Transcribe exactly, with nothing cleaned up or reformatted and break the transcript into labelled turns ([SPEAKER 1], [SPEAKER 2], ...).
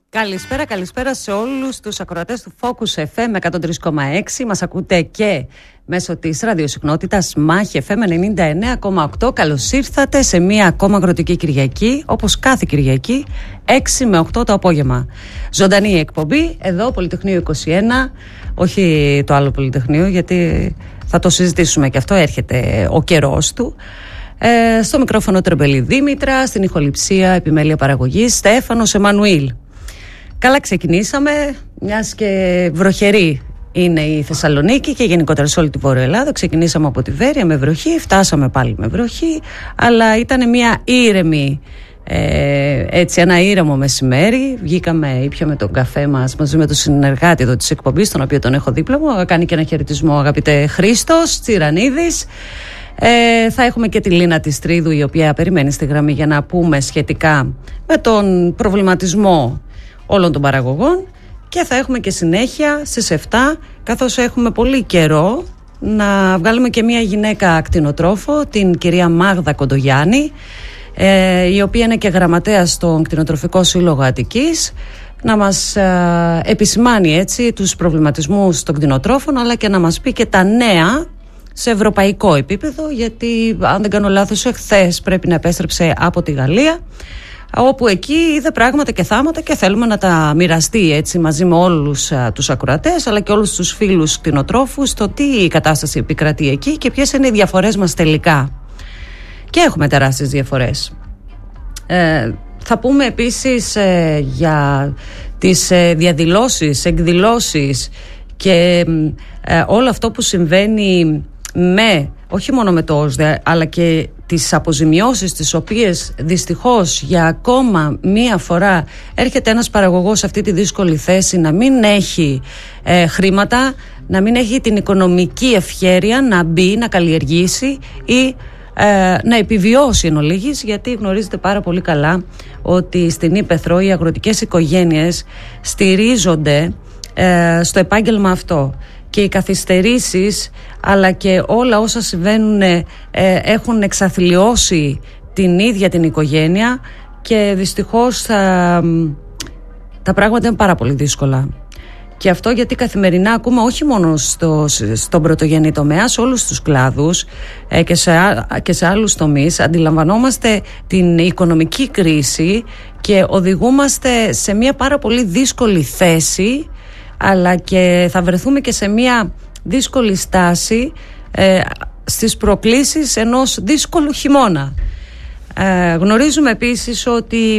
[SPEAKER 1] Καλησπέρα, καλησπέρα σε όλους τους ακροατές του Focus εφ εμ εκατόν τρία κόμμα έξι. Μας ακούτε και μέσω της ραδιοσυχνότητας Μάχη εφ εμ ενενήντα εννέα κόμμα οκτώ. Καλώς ήρθατε σε μία ακόμα αγροτική Κυριακή, όπως κάθε Κυριακή, έξι με οκτώ το απόγευμα. Ζωντανή εκπομπή, εδώ Πολυτεχνείο είκοσι ένα, όχι το άλλο Πολυτεχνείο, γιατί θα το συζητήσουμε και αυτό, έρχεται ο καιρός του. Ε, στο μικρόφωνο Τρεμπελή Δήμητρα, στην ηχοληψία επιμέλεια παραγωγής Στέφανος Εμμανουήλ. Καλά ξεκινήσαμε, μιας και βροχερή είναι η Θεσσαλονίκη και γενικότερα σε όλη τη Βόρεια Ελλάδα. Ξεκινήσαμε από τη Βέρεια με βροχή, φτάσαμε πάλι με βροχή, αλλά ήταν μια ήρεμη, ε, έτσι ένα ήρεμο μεσημέρι. Βγήκαμε, ήπιαμε τον καφέ μας μαζί με τον συνεργάτη εδώ της εκπομπής, τον οποίο τον έχω δίπλα μου. Κάνει και ένα χαιρετισμό, αγαπητέ Χρήστος Τσιρανίδης. Ε, θα έχουμε και τη Λίνα της Τρίδου, η οποία περιμένει στη γραμμή για να πούμε σχετικά με τον προβληματισμό όλων των παραγωγών, και θα έχουμε και συνέχεια στις επτά, καθώς έχουμε πολύ καιρό, να βγάλουμε και μια γυναίκα ακτινοτρόφο, την κυρία Μάγδα Κοντογιάννη, ε, η οποία είναι και γραμματέας στον Κτηνοτροφικό Σύλλογο Αττικής, να μας ε, επισημάνει έτσι τους προβληματισμούς των κτηνοτρόφων, αλλά και να μας πει και τα νέα σε ευρωπαϊκό επίπεδο, γιατί αν δεν κάνω λάθος εχθές πρέπει να επέστρεψε από τη Γαλλία, όπου εκεί είδε πράγματα και θάματα και θέλουμε να τα μοιραστεί έτσι μαζί με όλους α, τους ακροατές, αλλά και όλους τους φίλους κτηνοτρόφους, το τι η κατάσταση επικρατεί εκεί και ποιες είναι οι διαφορές μας τελικά. Και έχουμε τεράστιες διαφορές. Ε, θα πούμε επίσης ε, για τις ε, διαδηλώσεις, εκδηλώσεις και ε, όλο αυτό που συμβαίνει με, όχι μόνο με το ΟΣΔΕ, αλλά και τις αποζημιώσεις, τις οποίες δυστυχώς για ακόμα μία φορά έρχεται ένας παραγωγός σε αυτή τη δύσκολη θέση να μην έχει ε, χρήματα, να μην έχει την οικονομική ευχέρεια να μπει, να καλλιεργήσει ή ε, να επιβιώσει εν ολίγης, γιατί γνωρίζετε πάρα πολύ καλά ότι στην Ύπαιθρο οι αγροτικές οικογένειες στηρίζονται ε, στο επάγγελμα αυτό. Και οι καθυστερήσεις αλλά και όλα όσα συμβαίνουν ε, έχουν εξαθλιώσει την ίδια την οικογένεια, και δυστυχώς τα, τα πράγματα είναι πάρα πολύ δύσκολα. Και αυτό γιατί καθημερινά ακούμε, όχι μόνο στο, στον πρωτογενή τομέα, σε όλους τους κλάδους ε, και, σε, και σε άλλους τομείς αντιλαμβανόμαστε την οικονομική κρίση και οδηγούμαστε σε μια πάρα πολύ δύσκολη θέση, αλλά και θα βρεθούμε και σε μια δύσκολη στάση ε, στις προκλήσεις ενός δύσκολου χειμώνα. Ε, γνωρίζουμε επίσης ότι